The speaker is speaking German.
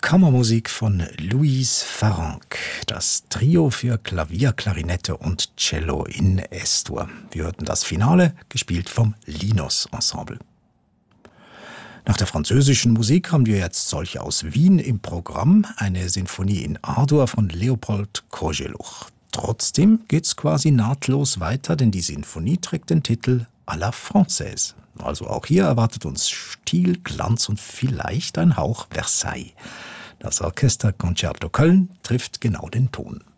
Kammermusik von Louise Farrenc, das Trio für Klavier, Klarinette und Cello in S-Dur. Wir hörten das Finale, gespielt vom Linos Ensemble. Nach der französischen Musik haben wir jetzt solche aus Wien im Programm, eine Sinfonie in A-Dur von Leopold Kozeluch. Trotzdem geht's quasi nahtlos weiter, denn die Sinfonie trägt den Titel à la Française. Also auch hier erwartet uns Stil, Glanz und vielleicht ein Hauch Versailles. Das Orchester Concerto Köln trifft genau den Ton.